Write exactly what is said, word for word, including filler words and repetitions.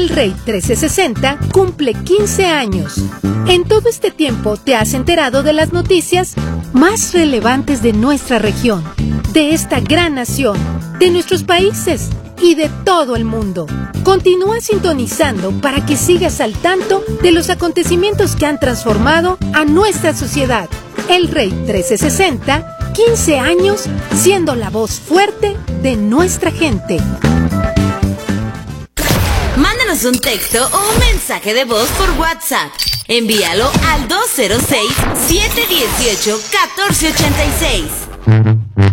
Rey trescientos sesenta cumple quince años. En todo este tiempo te has enterado de las noticias más relevantes de nuestra región, de esta gran nación, de nuestros países y de todo el mundo. Continúa sintonizando para que sigas al tanto de los acontecimientos que han transformado a nuestra sociedad. El Rey trescientos sesenta, quince años siendo la voz fuerte de nuestra gente. Mándanos un texto o un mensaje de voz por WhatsApp. Envíalo al dos cero seis, siete uno ocho, uno cuatro ocho seis.